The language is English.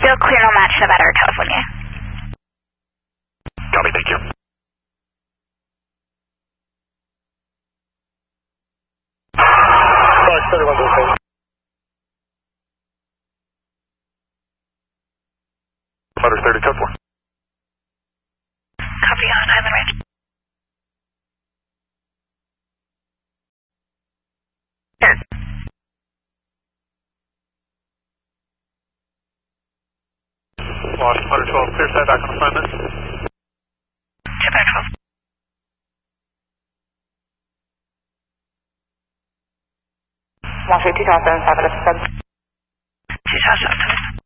Still clear, no match, Nevada or California. Copy, thank you. Sorry, 31 okay. Motor 30, code 4. Copy on Island Range. Sure. Lost motor 12, clear side back on assignment. Check back 12. One 2007, 7 2007.